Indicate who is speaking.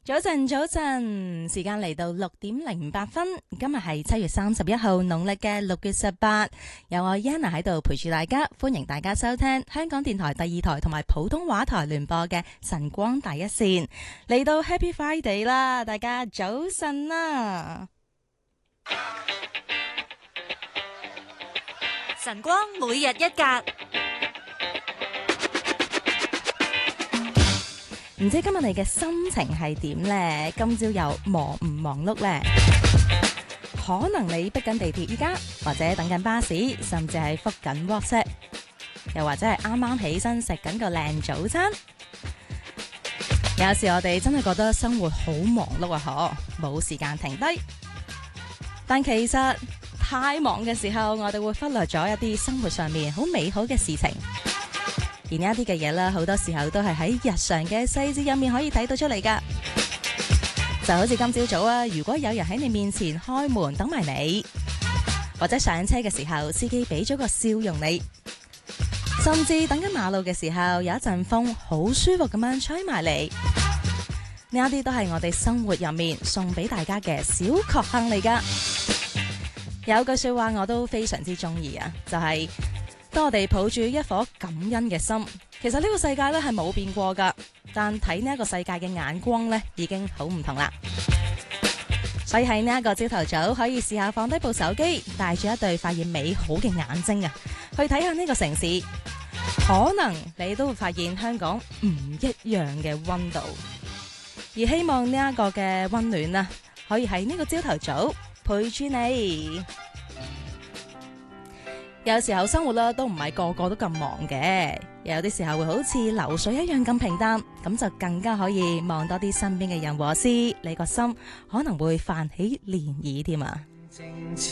Speaker 1: 早晨，早晨，時間嚟到6:08，今日係7月31號，農曆嘅6月18，有我 Yana 喺度陪住大家，歡迎大家收聽香港電台第2台同埋普通話台聯播嘅晨光第一線，嚟到 Happy Friday 啦，大家早晨啦！
Speaker 2: 晨光每日一格。
Speaker 1: 唔知今日你嘅心情係點呢？今朝又忙唔忙碌呢？可能你逼緊地鐵依家，或者等緊巴士，甚至係覆緊 WhatsApp， 又或者係啱啱起身食緊個靚早餐。有時我哋真係覺得生活好忙碌啊，冇時間停低。但其實太忙嘅時候，我哋會忽略咗一啲生活上面好美好嘅事情。而呢一啲嘅嘢啦，好多時候都係喺日常嘅細節入面可以睇到出嚟噶。就好似今朝早啊，如果有人喺你面前開門等埋你，或者上車嘅時候，司機俾咗個笑容你，甚至等緊馬路嘅時候，有一陣風好舒服咁樣吹埋嚟，呢一啲都係我哋生活入面送俾大家嘅小確幸嚟噶。有句說話我都非常之中意啊，就係當我哋抱住一顆感恩嘅心，其實呢個世界咧係冇變過噶，但睇呢一個世界嘅眼光咧已經好唔同啦。所以喺呢一個朝頭早，可以試下放低部手機，帶住一對發現美好嘅眼睛啊，去睇下呢個城市，可能你都會發現香港唔一樣嘅溫度。而希望呢一個嘅溫暖啊，可以喺呢個朝頭早陪住你。有時候生活啦，都唔係個個都咁忙嘅，有啲時候會好似流水一樣咁平淡，咁就更加可以望多啲身邊嘅人和事，你個心可能會泛起漣漪添啊！